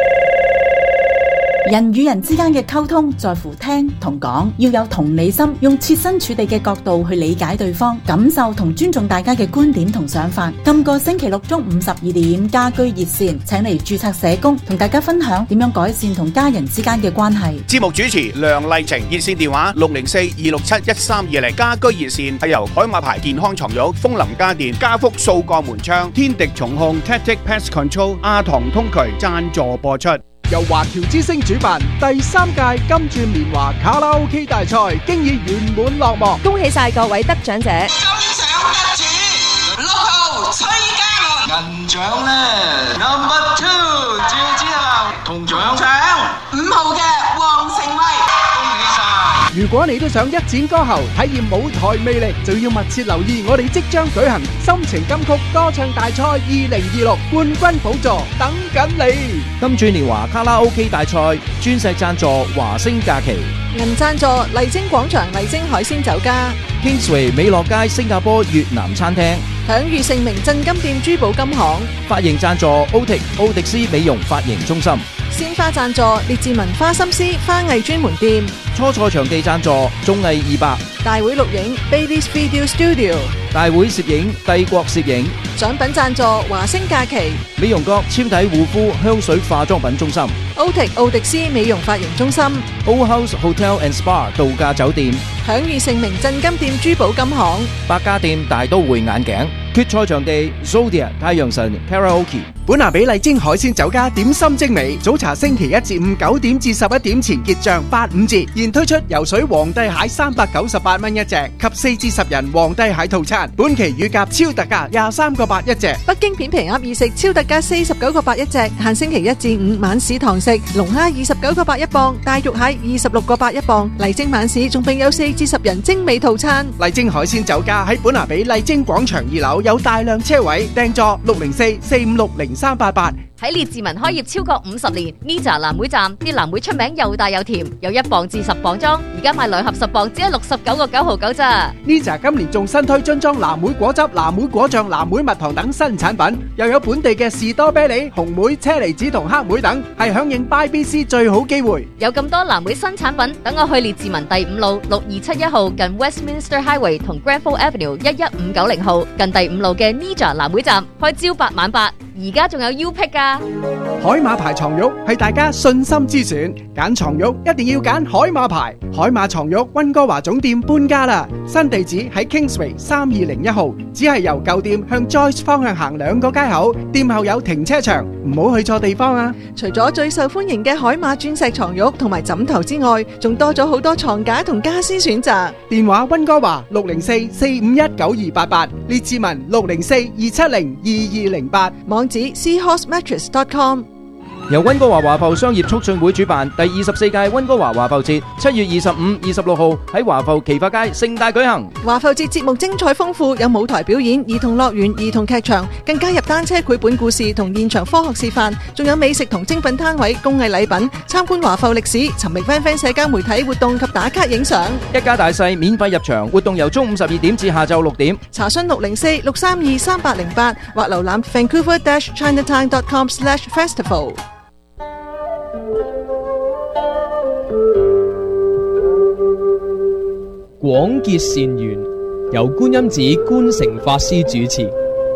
人與人之間嘅溝通在乎聽同講，要有同理心，用設身處地嘅角度去理解對方，感受同尊重大家嘅觀點同想法。今個星期六中午12點，家居熱線請嚟註冊社工同大家分享點樣改善同家人之間嘅關係。 節目主持梁麗晴，熱線電話604-267-1320。家居熱線係由海馬牌健康床褥、楓林家電、家福掃鋼門窗、天敵重控、Tactic Pest Control、阿唐通渠贊助播出。 由華僑之聲主辦第3屆金鑽棉華卡拉 OK 大賽，經已圓滿落幕， 恭喜晒各位得獎者！ 金獎得主6號崔嘉倫，銀獎呢 No.2 趙之豪，銅獎5號嘅黃成威，恭喜晒！ 如果果你都想一展歌喉，體驗舞台魅力，就要密切留意我哋即將舉行心情金曲歌唱大賽2026冠軍寶座，等緊你。 金鑽年華卡拉 OK 大賽鑽石贊助華星假期， 銀贊助麗晶廣場麗晶海鮮酒家， Kingsway 美樂街新加坡越南餐廳， 享譽盛名鎮金店珠寶金行， 髮型贊助奧迪斯美容髮型中心， 鮮花贊助列治文花心思花藝專門店， 初賽場地贊助綜藝200， 大會錄影 Bailey's Video Studio， 大會攝影帝國攝影， 獎品贊助華星假期， 美容閣超體護膚香水化妝品中心， 奧迪斯美容髮型中心， Old House Hotel and Spa 度假酒店， 享譽盛名鎮金店珠寶金行， 百家店大都會眼鏡，決賽場地 Zodiac 太陽神 Karaoke。 本拿比麗晶海鮮酒家點心精美，早茶星期一至五9點至11點前結賬85折，現推出游水皇帝蟹398蚊一隻及4至10人皇帝蟹套餐，本期乳鴿超特價23個8一隻， 北京片皮鴨意食超特價49個8一隻，限星期一至五晚市堂食，龍蝦29個8一磅，大肉蟹26個8一磅，麗晶晚市仲並有4至10人精美套餐。 麗晶海鮮酒家喺本拿比麗晶廣場2樓有大量車位，訂座604-456-0388。 喺列治文開業超過50年 ，Nija 藍莓站啲藍莓出名又大又甜，有1磅至10磅裝，而家買2盒10磅只係69個9毫9咋。 Nija 今年仲新推樽裝藍莓果汁、藍莓果醬、藍莓蜜糖等新產品，又有本地嘅士多啤梨、紅莓、車厘子同黑莓等，係響應 BYBC 最好機會。 有咁多藍莓新產品，等我去列治文第5路6271號近 Westminster Highway 同 Granville Avenue 11590號近第5路嘅 Nija 藍莓站，開朝8晚8，而家仲有 U-Pick 㗎。 海馬牌床褥係大家信心之選，揀床褥一定要揀海馬牌。海馬床褥溫哥華總店搬家啦，新地址喺 Kingsway 3201號，只係由舊店向 Joyce 方向行2個街口，店後有停車場，唔好去錯地方啊！ 除咗最受歡迎嘅海馬鑽石床褥同埋枕頭之外，仲多咗好多床架同家私選擇。 電話溫哥華604-451-9288，列治文604-270-2208，網址 seahorsemattress.com。 由溫哥華華埠商業促進會主辦第24屆溫哥華華埠節7月25、26號喺華埠奇發街盛大舉行。 華埠節節目精彩豐富，有舞台表演、兒童樂園、兒童劇場，更加入單車繪本故事同現場科學示範，仲有美食同精品攤位、工藝禮品，參觀華埠歷史，尋覓 FanFan 社交媒體活動及打卡影相。 一家大細免費入場，活動由中午12點至下晝6點。 查詢604-632-3808或瀏覽 Vancouver-Chinatown.com/festival。 廣結善緣，由觀音寺觀誠法師主持。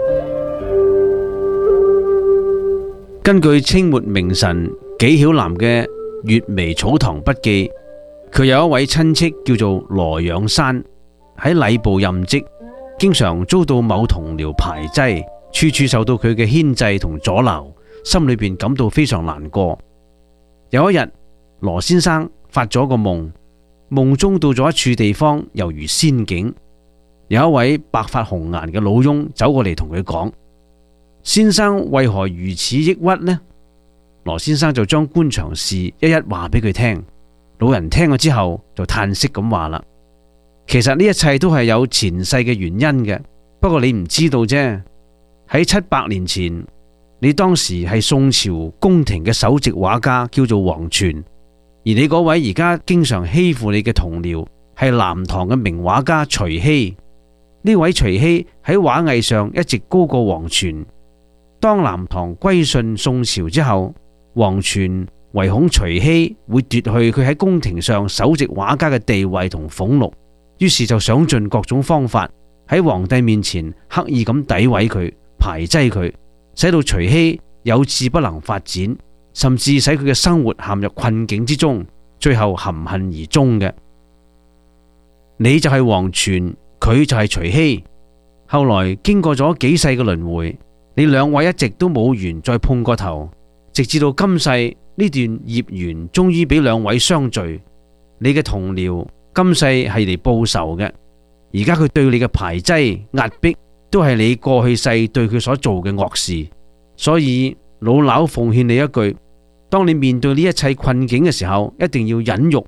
根據清末名臣紀曉嵐嘅《閱微草堂筆記》，佢有一位親戚叫做羅仰山，喺禮部任職，經常遭到某同僚排擠，處處受到佢嘅牽制同阻撓，心裏邊感到非常難過。有一日，羅先生發咗個夢，夢中到咗一處地方，猶如仙境。有一位白髮紅顏嘅老翁走過嚟同佢講：先生為何如此抑鬱呢？羅先生就將官場事一一話俾佢聽。老人聽咗之後就嘆息咁話啦：其實呢一切都係有前世嘅原因嘅，不過你唔知道啫。喺700年前，你當時係宋朝宮廷嘅首席畫家，叫做王全，而你嗰位而家經常欺負你嘅同僚係南唐嘅名畫家徐熙。呢位徐熙喺畫藝上一直高過王全。當南唐歸順宋朝之後，王全唯恐徐熙會奪去佢喺宮廷上首席畫家嘅地位同俸祿，於是就想盡各種方法喺皇帝面前刻意咁詆毀佢、排擠佢，使到徐熙有志不能發展，甚至使佢嘅生活陷入困境之中，最後含恨而終嘅。你就係王全，佢就係徐熙。後來經過咗幾世嘅輪迴，你兩位一直都冇緣再碰過頭，直至到今世呢段業緣終於俾兩位相聚。你嘅同僚今世係嚟報仇嘅，而家佢對你嘅排擠壓迫都係你過去世對佢所做嘅惡事。所以老朽奉勸你一句，當你面對呢一切困境嘅時候，一定要忍辱，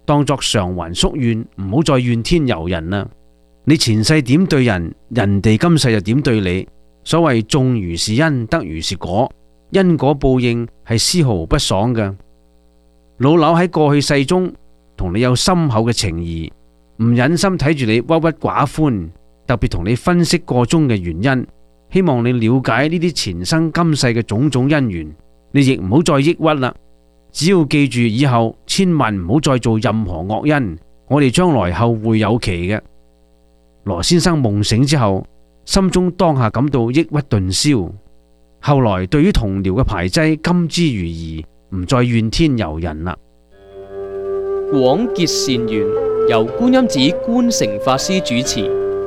當作償還宿怨，唔好再怨天尤人啦。你前世點對人，人哋今世就點對你。所謂種如是因，得如是果，因果報應係絲毫不爽嘅。老劉喺過去世中同你有深厚嘅情誼，唔忍心睇住你鬱鬱寡歡，特別同你分析個中嘅原因，希望你了解呢啲前生今世嘅種種因緣。你亦唔好再抑鬱啦，只要記住以後千萬唔好再做任何惡因，我哋將來後會有期嘅。羅先生夢醒之後，心中當下感到抑鬱頓消，後來對於同僚嘅排擠甘之如飴，唔再怨天尤人啦。 廣結善緣，由觀音寺觀誠法師主持。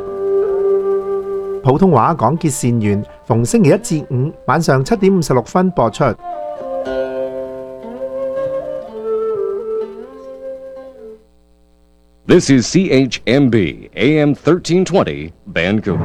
普通話廣結善緣，逢星期一至五晚上7:56播出。 This is CHMB AM 1320 Vancouver.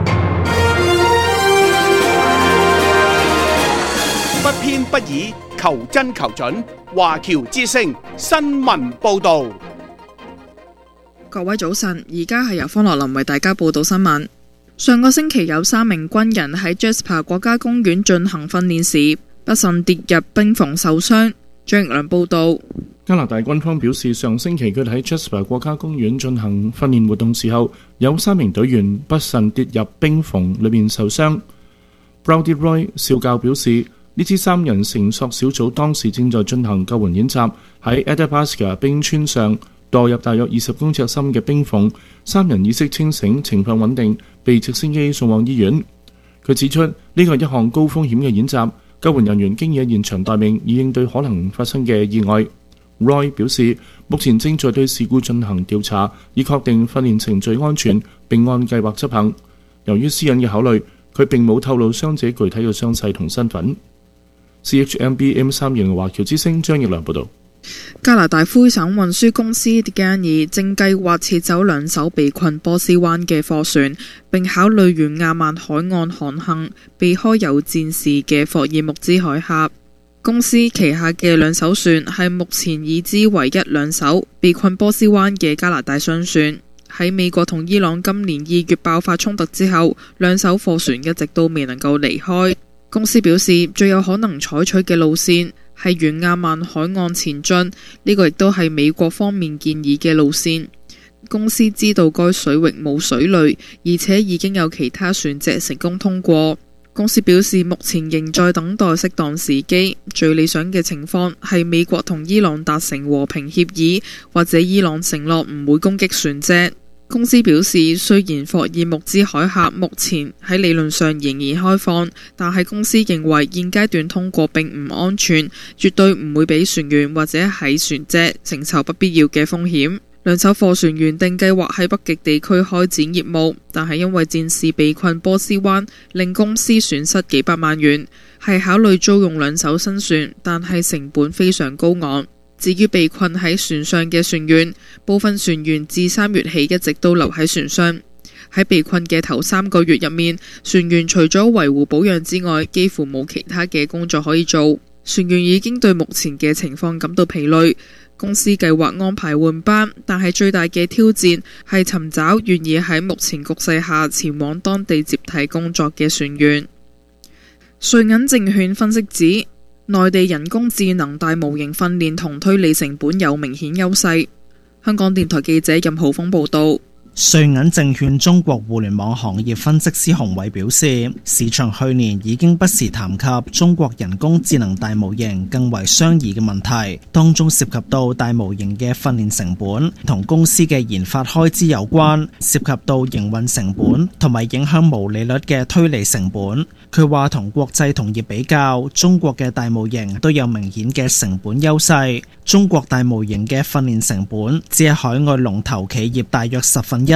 不偏不倚，求真求準。華僑之聲新聞報導。 各位早晨，而家係由方樂林為大家報道新聞。上個星期有3名軍人喺 Jasper 國家公園進行訓練時，不慎跌入冰縫受傷。張奕良報道。 加拿大軍方表示，上星期佢哋喺 Jasper 國家公園進行訓練活動時候，有3名隊員不慎跌入冰縫裏面受傷。Brody Roy 少校表示，呢支3人繩索小組當時正在進行救援演習，喺 Athabasca 冰川上墮入大約20公尺深嘅冰縫，3人意識清醒，情況穩定，被直升機送往醫院。佢指出，呢個係一項高風險嘅演習，救援人員經已喺現場待命，以應對可能發生嘅意外。Roy 表示，目前正在對事故進行調查，以確定訓練程序安全，並按計劃執行。由於私隱嘅考慮，佢並冇透露傷者具體嘅傷勢同身份。CHMB M320華僑之聲張奕良報導。 加拿大魁省運輸公司 DeGani 正計劃撤走2艘被困波斯灣嘅貨船，並考慮沿亞曼海岸航行，避開有戰事嘅霍爾木茲海峽。公司旗下嘅2艘船係目前已知唯一2艘被困波斯灣嘅加拿大商船。喺美國同伊朗今年2月爆發衝突之後，2艘貨船一直都未能夠離開。公司表示，最有可能採取嘅路線係沿亞曼海岸前進，呢個亦都係美國方面建議嘅路線。公司知道該水域冇水雷，而且已經有其他船隻成功通過。公司表示，目前仍在等待適當時機，最理想嘅情況係美國同伊朗達成和平協議，或者伊朗承諾唔會攻擊船隻。公司表示，雖然霍爾木茲海峽目前喺理論上仍然開放，但係公司認為現階段通過並唔安全，絕對唔會俾船員或者喺船隻承受不必要嘅風險。2艘貨船原定計劃喺北極地區開展業務，但係因為戰事被困波斯灣，令公司損失幾百萬元，係考慮租用2艘新船，但係成本非常高昂。至於被困喺船上嘅船員，部分船員自3月起一直都留喺船上。喺被困嘅頭3個月入面，船員除咗維護保養之外，幾乎冇其他嘅工作可以做。船員已經對目前嘅情況感到疲累。公司計劃安排換班，但係最大嘅挑戰係尋找願意喺目前局勢下前往當地接替工作嘅船員。瑞銀證券分析指，內地人工智能大模型訓練同推理成本有明顯優勢。香港電台記者任浩峰報道。 瑞銀證券中國互聯網行業分析師洪偉表示，市場去年已經不時談及中國人工智能大模型更為相宜嘅問題，當中涉及到大模型嘅訓練成本同公司嘅研發開支有關，涉及到營運成本同埋影響毛利率嘅推理成本。佢話同國際同業比較，中國嘅大模型都有明顯嘅成本優勢。中國大模型嘅訓練成本只係海外龍頭企業大約1/10。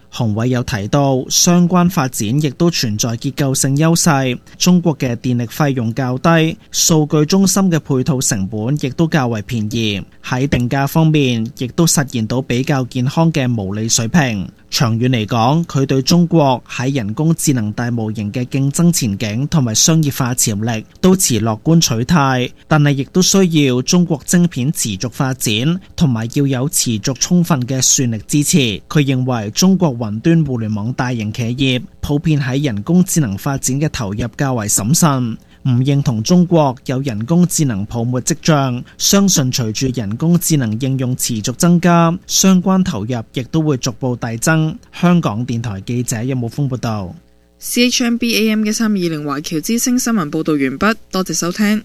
洪偉有提到，相關發展亦都存在結構性優勢。中國嘅電力費用較低，數據中心嘅配套成本亦都較為便宜，喺定價方面亦都實現到比較健康嘅毛利水平。長遠嚟講，佢對中國喺人工智能大模型嘅競爭前景同埋商業化潛力都持樂觀取態，但係亦都需要中國晶片持續發展，同埋要有持續充分嘅算力支持。佢認為中國雲端互聯網大型企業普遍喺人工智能發展嘅投入較為審慎，唔認同中國有人工智能泡沫跡象，相信隨住人工智能應用持續增加，相關投入亦都會逐步遞增。香港電台記者任武峰報道。 CHMB AM 嘅320華僑之聲新聞報道完畢，多謝收聽。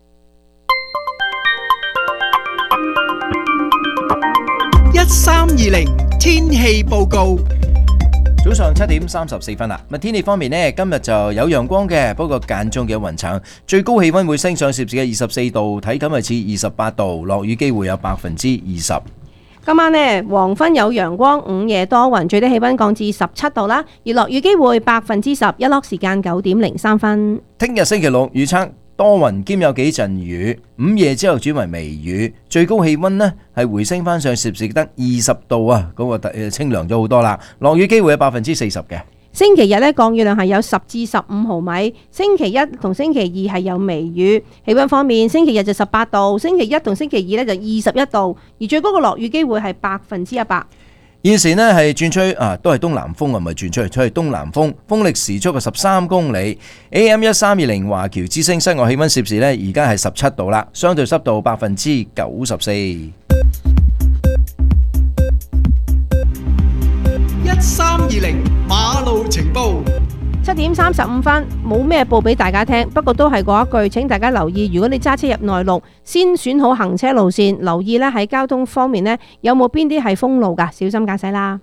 1320天氣報告。 早上7點34分啦。天氣方面呢，今日就有陽光嘅，不過間中嘅雲層，最高氣溫會升上攝氏嘅24度，體感係似28度，落雨機會有20%。 今晚呢，黃昏有陽光，午夜多雲，最低氣溫降至17度啦，而落雨機會10%，日落時間9點03分。 聽日星期六預測多雲兼有幾陣雨，午夜之後轉為微雨，最高氣溫呢係回升翻上攝氏得20度啊，嗰個清涼咗好多啦，落雨機會有40%嘅。 星期日呢，降雨量係有10至15毫米，星期一同星期二係有微雨。氣溫方面，星期日就18度，星期一同星期二呢就21度，而最高嘅落雨機會係100%。 現時呢係轉吹都係東南風啊，唔係轉吹，吹係東南風，風力時速嘅13公里。AM 1320華僑之聲室外氣溫攝氏呢而家係17度啦，相對濕度94%。 1320馬路情報。 7點35分，冇咩報俾大家聽，不過都係嗰一句，請大家留意，如果你揸車入內陸，先選好行車路線，留意咧喺交通方面咧有冇邊啲係封路噶，小心駕駛啦。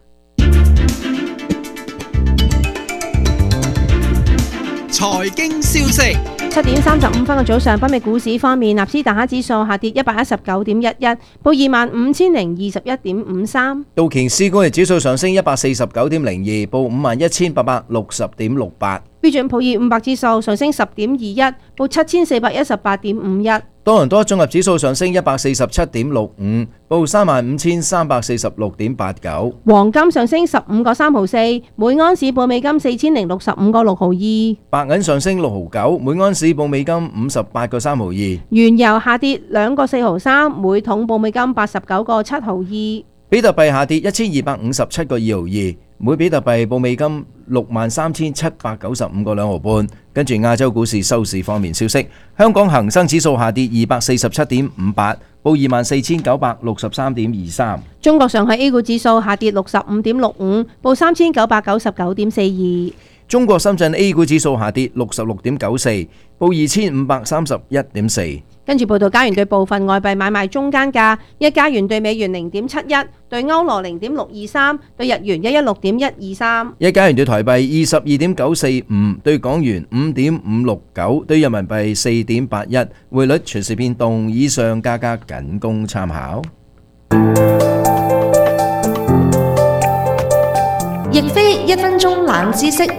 財經消息。 7點35分嘅早上，北美股市方面，納斯達克指數下跌119.11，報25,021.53。 道瓊斯工業指數上升149.02，報51,860.68。 標準普爾500指數上升10.21，報7,418.51。 多倫多綜合指數上升147.65，報35,346.89。 黃金上升15個3毫4，每盎司報美金4,065個6毫2。 白銀上升6毫9，每盎司報美金58個3毫2。 原油下跌2個4毫3，每桶報美金89個7毫2。 比特幣下跌1257個2毫2，每比特幣報美金63,795個2毫半。跟住亞洲股市收市方面消息，香港恒生指數下跌247.58，報24,963.23。 中國上海 A 股指數下跌65.65，報3,999.42。 中國深圳 A 股指數下跌66.94，報2,531.4。 跟住報道加元對部分外幣買賣中間價：一加元對美元0.71，對歐羅0.623，對日元116.123。 一加元對台幣22.945，對港元5.569，對人民幣4.81。匯率隨時變動，以上價格僅供參考。 亦非1分鐘冷知識。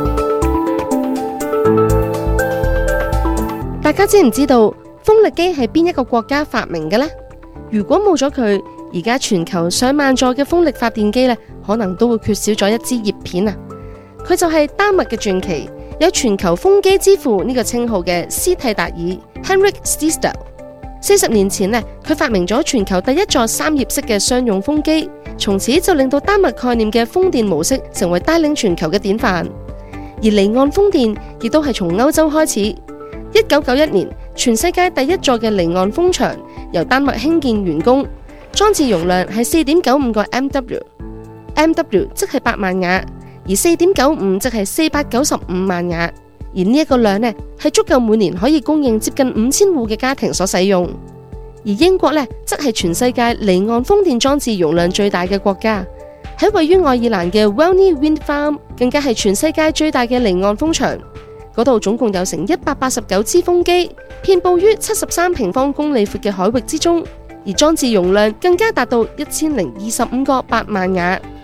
大家知唔知道風力機係邊一個國家發明嘅呢？如果冇咗佢，而家全球上萬座嘅風力發電機呢，可能都會缺少咗一支葉片啊！佢就係丹麥嘅傳奇，有全球風機之父呢個稱號嘅斯蒂達爾 Henrik Stiesdal。40年前呢，佢發明咗全球第一座3葉式嘅商用風機，從此就令到丹麥概念嘅風電模式成為帶領全球嘅典範。而離岸風電亦都係從歐洲開始。1991年，全世界第一座嘅離岸風場由丹麥興建完工，裝置容量係4.95個 MW 即係8萬瓦，而4.95即係495萬瓦。而呢一個量呢，係足夠每年可以供應接近5000戶嘅家庭所使用。而英國呢，則係全世界離岸風電裝置容量最大嘅國家，喺位於愛爾蘭嘅 Welney Wind Farm 更加係全世界最大嘅離岸風場。嗰度總共有成189支風機，遍佈於73平方公里闊嘅海域之中，而裝置容量更加達到1025個8萬瓦。